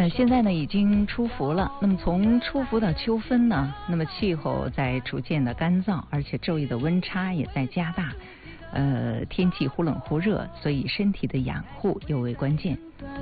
现在呢已经出伏了，那么从出伏到秋分呢，那么气候在逐渐的干燥，而且昼夜的温差也在加大，天气忽冷忽热，所以身体的养护尤为关键。